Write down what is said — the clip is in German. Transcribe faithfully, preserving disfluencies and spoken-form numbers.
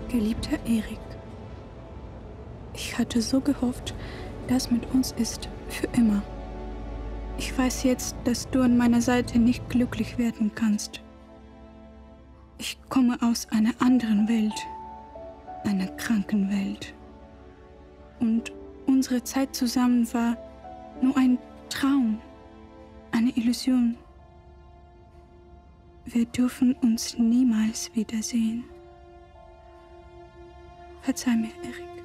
Geliebter Erik, ich hatte so gehofft, das mit uns ist für immer. Ich weiß jetzt, dass du an meiner Seite nicht glücklich werden kannst. Ich komme aus einer anderen Welt, einer kranken Welt. Und unsere Zeit zusammen war nur ein Traum, eine Illusion. Wir dürfen uns niemals wiedersehen. Verzeih mir, Erik.